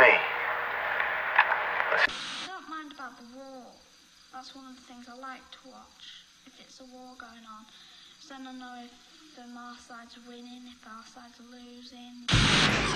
me. I don't mind about the war. That's one of the things I like to watch. If it's a war going on, so then I know if our side's winning, if our side's losing.